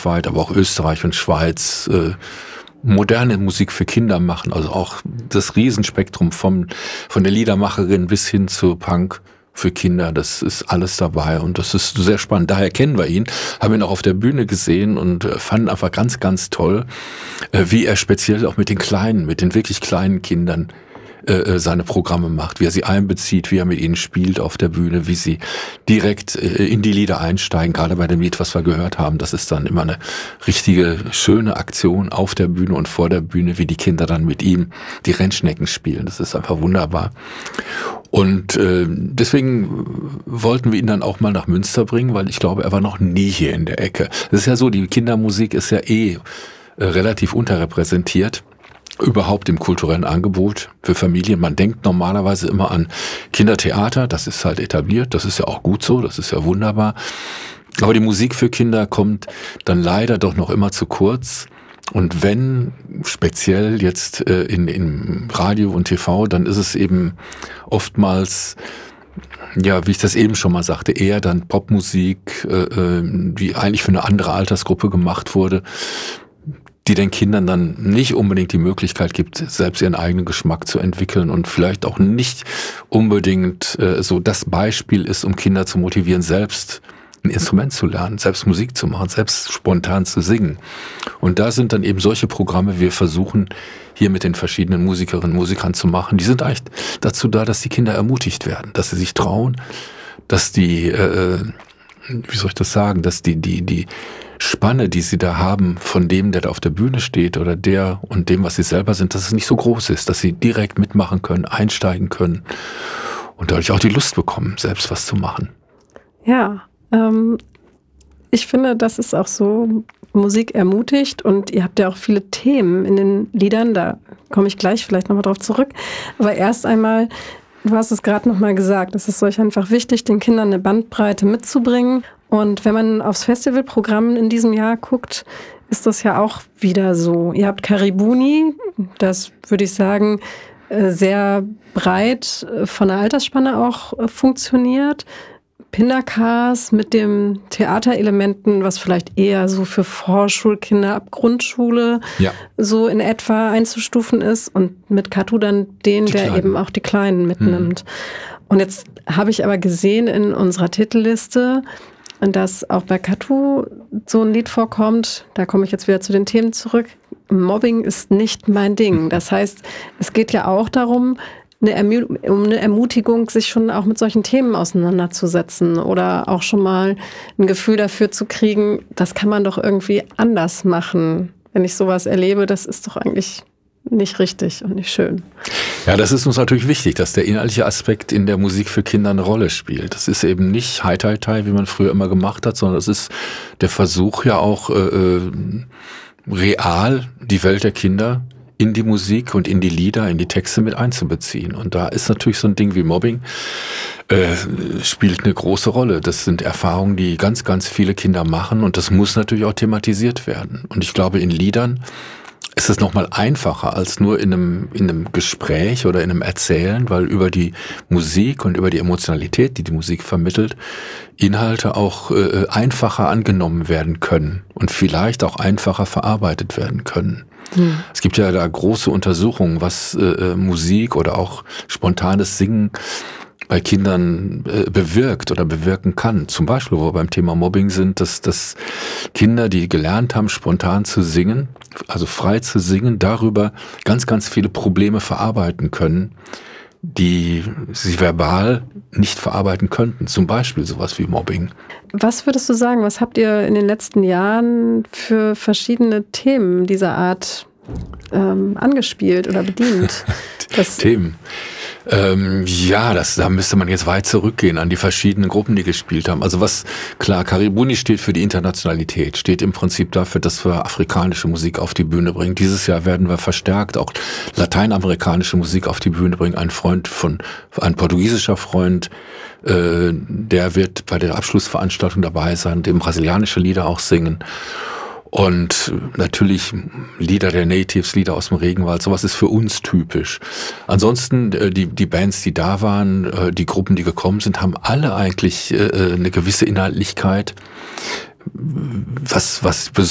deutschlandweit, aber auch Österreich und Schweiz moderne Musik für Kinder machen, also auch das Riesenspektrum von der Liedermacherin bis hin zu Punk für Kinder, das ist alles dabei und das ist sehr spannend. Daher kennen wir ihn, haben ihn auch auf der Bühne gesehen und fanden einfach ganz, ganz toll, wie er speziell auch mit den wirklich kleinen Kindern seine Programme macht, wie er sie einbezieht, wie er mit ihnen spielt auf der Bühne, wie sie direkt in die Lieder einsteigen. Gerade bei dem Lied, was wir gehört haben, das ist dann immer eine richtige, schöne Aktion auf der Bühne und vor der Bühne, wie die Kinder dann mit ihm die Rennschnecken spielen. Das ist einfach wunderbar. Und deswegen wollten wir ihn dann auch mal nach Münster bringen, weil ich glaube, er war noch nie hier in der Ecke. Das ist ja so, die Kindermusik ist ja relativ unterrepräsentiert. Überhaupt im kulturellen Angebot für Familien. Man denkt normalerweise immer an Kindertheater, das ist halt etabliert, das ist ja auch gut so, das ist ja wunderbar. Aber die Musik für Kinder kommt dann leider doch noch immer zu kurz. Und wenn, speziell jetzt in Radio und TV, dann ist es eben oftmals, ja, wie ich das eben schon mal sagte, eher dann Popmusik, die eigentlich für eine andere Altersgruppe gemacht wurde, die den Kindern dann nicht unbedingt die Möglichkeit gibt, selbst ihren eigenen Geschmack zu entwickeln und vielleicht auch nicht unbedingt so das Beispiel ist, um Kinder zu motivieren, selbst ein Instrument zu lernen, selbst Musik zu machen, selbst spontan zu singen. Und da sind dann eben solche Programme, wir versuchen hier mit den verschiedenen Musikerinnen und Musikern zu machen, die sind eigentlich dazu da, dass die Kinder ermutigt werden, dass sie sich trauen, dass die, wie soll ich das sagen, dass die Spanne, die sie da haben von dem, der da auf der Bühne steht oder der und dem, was sie selber sind, dass es nicht so groß ist, dass sie direkt mitmachen können, einsteigen können und dadurch auch die Lust bekommen, selbst was zu machen. Ja, ich finde, das ist auch so, Musik ermutigt und ihr habt ja auch viele Themen in den Liedern, da komme ich gleich vielleicht nochmal drauf zurück, aber erst einmal, du hast es gerade nochmal gesagt, es ist euch einfach wichtig, den Kindern eine Bandbreite mitzubringen. Und wenn man aufs Festivalprogramm in diesem Jahr guckt, ist das ja auch wieder so. Ihr habt Karibuni, das würde ich sagen, sehr breit von der Altersspanne auch funktioniert. Pindakas mit dem Theaterelementen, was vielleicht eher so für Vorschulkinder ab Grundschule so in etwa einzustufen ist. Und mit Katu dann der eben auch die Kleinen mitnimmt. Und jetzt habe ich aber gesehen in unserer Titelliste, dass auch bei Katu so ein Lied vorkommt, da komme ich jetzt wieder zu den Themen zurück, Mobbing ist nicht mein Ding. Das heißt, es geht ja auch darum, um eine Ermutigung, sich schon auch mit solchen Themen auseinanderzusetzen oder auch schon mal ein Gefühl dafür zu kriegen, das kann man doch irgendwie anders machen. Wenn ich sowas erlebe, das ist doch eigentlich nicht richtig und nicht schön. Ja, das ist uns natürlich wichtig, dass der inhaltliche Aspekt in der Musik für Kinder eine Rolle spielt. Das ist eben nicht Hai-Tai-Tai, wie man früher immer gemacht hat, sondern es ist der Versuch ja auch real die Welt der Kinder in die Musik und in die Lieder, in die Texte mit einzubeziehen. Und da ist natürlich so ein Ding wie Mobbing spielt eine große Rolle. Das sind Erfahrungen, die ganz, ganz viele Kinder machen und das muss natürlich auch thematisiert werden. Und ich glaube, in Liedern ist es nochmal einfacher als nur in einem Gespräch oder in einem Erzählen, weil über die Musik und über die Emotionalität, die die Musik vermittelt, Inhalte auch einfacher angenommen werden können und vielleicht auch einfacher verarbeitet werden können. Es gibt ja da große Untersuchungen, was Musik oder auch spontanes Singen bei Kindern bewirkt oder bewirken kann. Zum Beispiel, wo wir beim Thema Mobbing sind, dass Kinder, die gelernt haben, spontan zu singen, also frei zu singen, darüber ganz, ganz viele Probleme verarbeiten können, die sie verbal nicht verarbeiten könnten. Zum Beispiel sowas wie Mobbing. Was würdest du sagen, was habt ihr in den letzten Jahren für verschiedene Themen dieser Art angespielt oder bedient? Themen. Da müsste man jetzt weit zurückgehen an die verschiedenen Gruppen, die gespielt haben. Also Karibuni steht für die Internationalität, steht im Prinzip dafür, dass wir afrikanische Musik auf die Bühne bringen. Dieses Jahr werden wir verstärkt auch lateinamerikanische Musik auf die Bühne bringen. Ein portugiesischer Freund, der wird bei der Abschlussveranstaltung dabei sein, dem brasilianische Lieder auch singen. Und natürlich Lieder der Natives, Lieder aus dem Regenwald, sowas ist für uns typisch. Ansonsten die Bands, die da waren, die Gruppen, die gekommen sind, haben alle eigentlich eine gewisse Inhaltlichkeit, was